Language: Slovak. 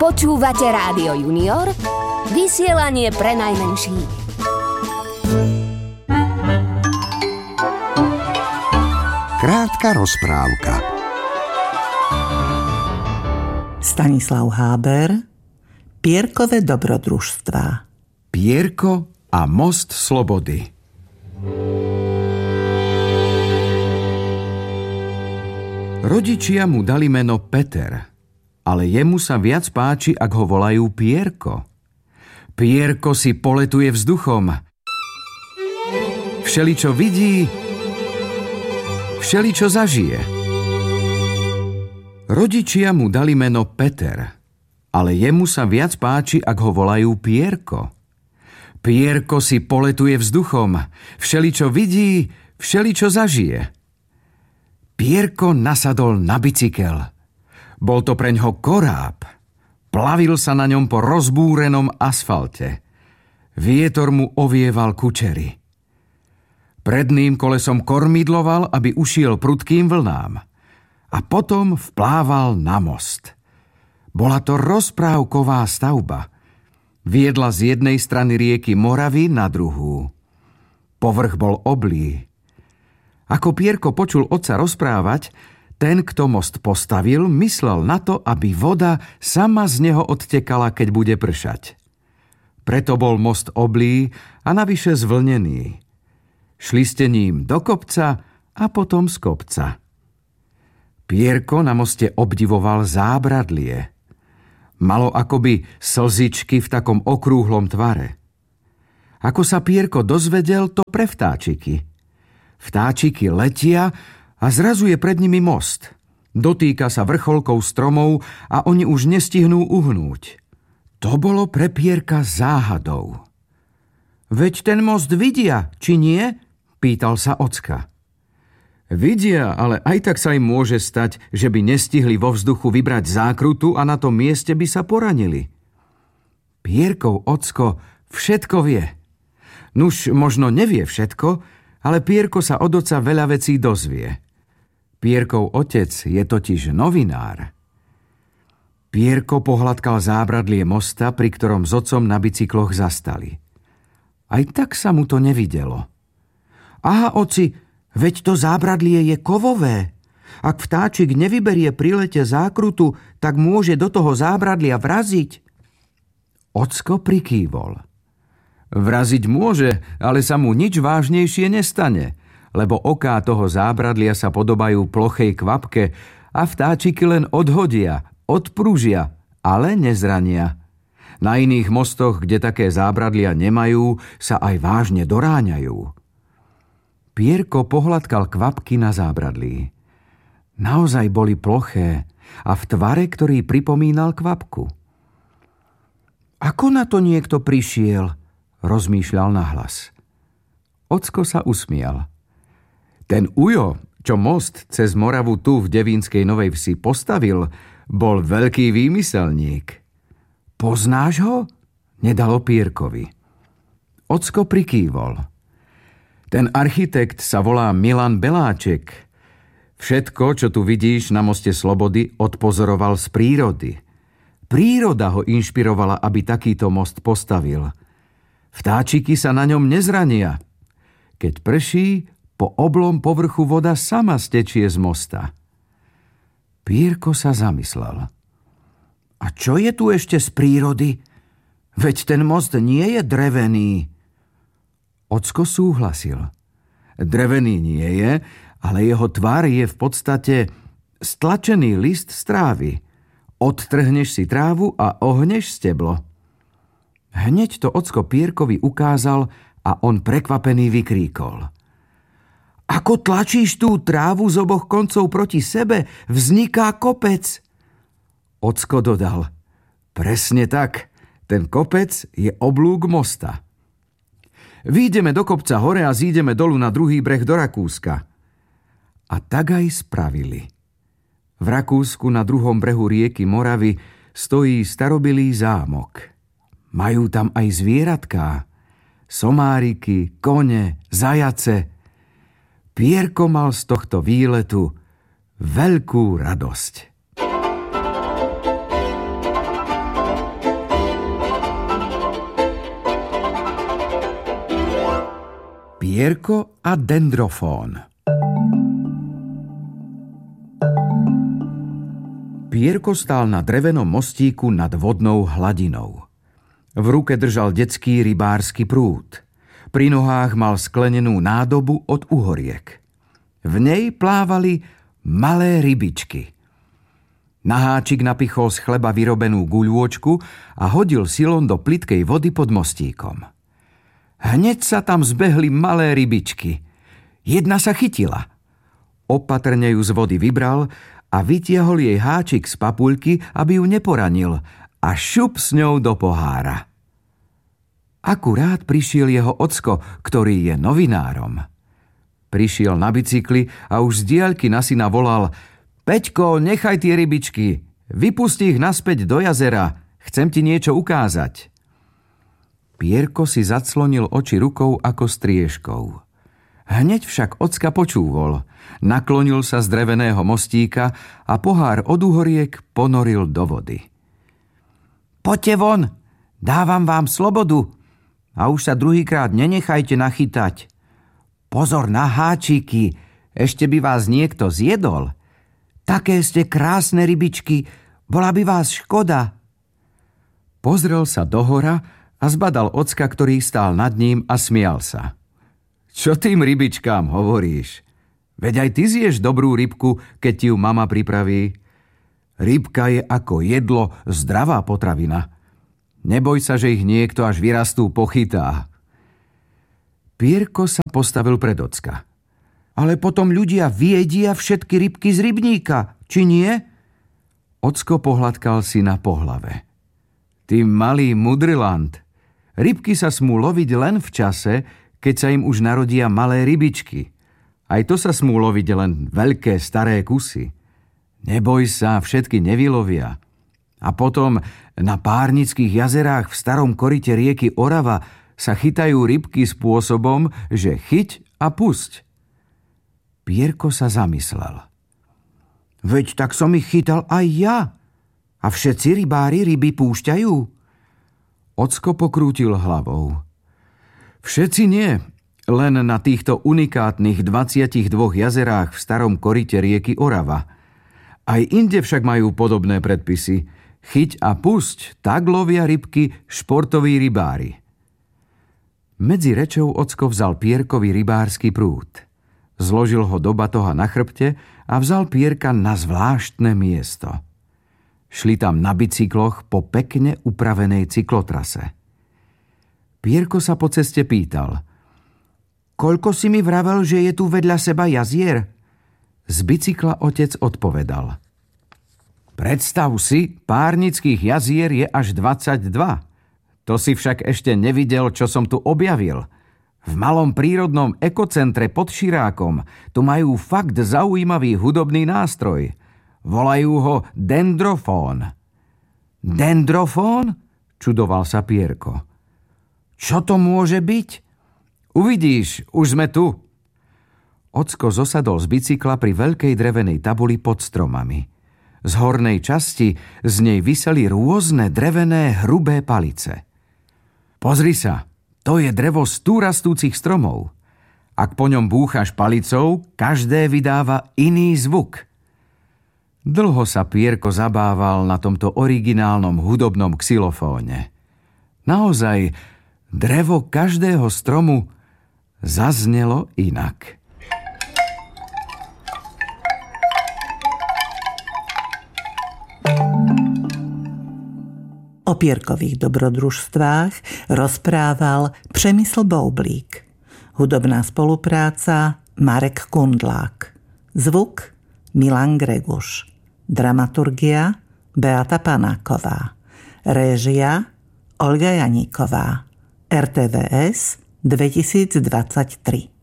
Počúvate Rádio Junior, vysielanie pre najmenších. Krátka rozprávka. Stanislav Háber, Pierkové dobrodružstvá. Pierko a most slobody. Rodičia mu dali meno Peter, ale jemu sa viac páči, ak ho volajú Pierko. Pierko si poletuje vzduchom. Všeličo vidí, všeličo zažije. Rodičia mu dali meno Peter, ale jemu sa viac páči, ak ho volajú Pierko. Pierko si poletuje vzduchom, všeličo vidí, všeličo zažije. Pierko nasadol na bicykel. Bol to preňho koráb. Plavil sa na ňom po rozbúrenom asfalte. Vietor mu ovieval kučery. Predným kolesom kormidloval, aby ušiel prudkým vlnám. A potom vplával na most. Bola to rozprávková stavba. Viedla z jednej strany rieky Moravy na druhú. Povrch bol oblý. Ako Pierko počul otca rozprávať, ten, kto most postavil, myslel na to, aby voda sama z neho odtekala, keď bude pršať. Preto bol most oblý a navyše zvlnený. Šli ste ním do kopca a potom z kopca. Pierko na moste obdivoval zábradlie. Malo akoby slzičky v takom okrúhlom tvare. Ako sa Pierko dozvedel, to pre vtáčiky. Vtáčiky letia a zrazu je pred nimi most. Dotýka sa vrcholkov stromov a oni už nestihnú uhnúť. To bolo pre Pierka záhadou. Veď ten most vidia, či nie? Pýtal sa ocka. Vidia, ale aj tak sa im môže stať, že by nestihli vo vzduchu vybrať zákrutu a na tom mieste by sa poranili. Pierkov ocko všetko vie. Nuž možno nevie všetko, ale Pierko sa od oca veľa vecí dozvie. Pierkov otec je totiž novinár. Pierko pohľadkal zábradlie mosta, pri ktorom s otcom na bicykloch zastali. Aj tak sa mu to nevidelo. Aha, oci, veď to zábradlie je kovové. Ak vtáčik nevyberie pri lete zákrutu, tak môže do toho zábradlia vraziť. Ocko prikývol. Vraziť môže, ale sa mu nič vážnejšie nestane, lebo oká toho zábradlia sa podobajú plochej kvapke a vtáčiky len odhodia, odpružia, ale nezrania. Na iných mostoch, kde také zábradlia nemajú, sa aj vážne doráňajú. Pierko pohľadkal kvapky na zábradlí. Naozaj boli ploché a v tvare, ktorý pripomínal kvapku. Ako na to niekto prišiel? Rozmýšľal nahlas. Ocko sa usmial. Ten ujo, čo most cez Moravu tu v Devínskej Novej Vsi postavil, bol veľký výmyselník. Poznáš ho? Nedalo Pierkovi. Ocko prikývol. Ten architekt sa volá Milan Beláček. Všetko, čo tu vidíš na moste Slobody, odpozoroval z prírody. Príroda ho inšpirovala, aby takýto most postavil. Vtáčiky sa na ňom nezrania. Keď prší, po oblom povrchu voda sama stečie z mosta. Pierko sa zamyslel. A čo je tu ešte z prírody? Veď ten most nie je drevený. Ocko súhlasil. Drevený nie je, ale jeho tvár je v podstate stlačený list z trávy. Odtrhneš si trávu a ohneš steblo. Hneď to ocko Pierkovi ukázal a on prekvapený vykríkol. Ako tlačíš tú trávu z oboch koncov proti sebe, vzniká kopec. Ocko dodal. Presne tak, ten kopec je oblúk mosta. Výjdeme do kopca hore a zídeme dolu na druhý breh do Rakúska. A tak aj spravili. V Rakúsku na druhom brehu rieky Moravy stojí starobilý zámok. Majú tam aj zvieratká. Somáriky, kone, zajace. Pierko mal z tohto výletu veľkú radosť. Pierko a dendrofón. Pierko stál na drevenom mostíku nad vodnou hladinou. V ruke držal detský rybársky prúd. Pri nohách mal sklenenú nádobu od uhoriek. V nej plávali malé rybičky. Na háčik napichol z chleba vyrobenú guľôčku a hodil silom do plytkej vody pod mostíkom. Hneď sa tam zbehli malé rybičky. Jedna sa chytila. Opatrne ju z vody vybral a vytiahol jej háčik z papuľky, aby ju neporanil, a šup s ňou do pohára. Akurát prišiel jeho ocko, ktorý je novinárom. Prišiel na bicykli a už z diaľky na syna volal: Peťko, nechaj tie rybičky, vypusti ich naspäť do jazera, chcem ti niečo ukázať. Pierko si zaclonil oči rukou ako striežkou. Hneď však ocka počúvol, naklonil sa z dreveného mostíka a pohár od uhoriek ponoril do vody. Poďte von, dávam vám slobodu a už sa druhýkrát nenechajte nachytať. Pozor na háčiky, ešte by vás niekto zjedol. Také ste krásne rybičky, bola by vás škoda. Pozrel sa dohora a zbadal ocka, ktorý stál nad ním, a smial sa. Čo tým rybičkám hovoríš? Veď aj ty zješ dobrú rybku, keď ti ju mama pripraví. Rybka je ako jedlo, zdravá potravina. Neboj sa, že ich niekto až vyrastú pochytá. Pierko sa postavil pred ocka. Ale potom ľudia vyjedia všetky rybky z rybníka, či nie? Ocko pohľadkal syna po hlave. Ty malý mudrilant, rybky sa smú loviť len v čase, keď sa im už narodia malé rybičky. Aj to sa smú loviť len veľké staré kusy. Neboj sa, všetky nevylovia. A potom na Párnických jazerách v starom koryte rieky Orava sa chytajú rybky spôsobom, že chyť a pusť. Pierko sa zamyslel. Veď tak som ich chytal aj ja. A všetci rybári ryby púšťajú? Ocko pokrútil hlavou. Všetci nie, len na týchto unikátnych 22 jazerách v starom koryte rieky Orava. Aj inde však majú podobné predpisy. Chyť a pusť, tak lovia rybky športoví rybári. Medzi rečou ocko vzal Pierkovi rybársky prúd. Zložil ho do batoha na chrbte a vzal Pierka na zvláštne miesto. Šli tam na bicykloch po pekne upravenej cyklotrase. Pierko sa po ceste pýtal: Koľko si mi vravel, že je tu vedľa seba jazier? Z bicykla otec odpovedal: Predstav si, Párnických jazier je až 22. To si však ešte nevidel, čo som tu objavil. V malom prírodnom ekocentre pod Širákom tu majú fakt zaujímavý hudobný nástroj. Volajú ho dendrofón. Dendrofón? Čudoval sa Pierko. Čo to môže byť? Uvidíš, už sme tu. Ocko zosadol z bicykla pri veľkej drevenej tabuli pod stromami. Z hornej časti z nej viseli rôzne drevené hrubé palice. Pozri sa, to je drevo z tu rastúcich stromov. Ak po ňom búchaš palicou, každé vydáva iný zvuk. Dlho sa Pierko zabával na tomto originálnom hudobnom xylofóne. Naozaj, drevo každého stromu zaznelo inak. O Pierkových dobrodružstvách rozprával Přemysl Boublík. Hudobná spolupráca Marek Kundlák. Zvuk Milan Greguš. Dramaturgia Beata Panáková. Réžia Olga Janíková. RTVS 2023.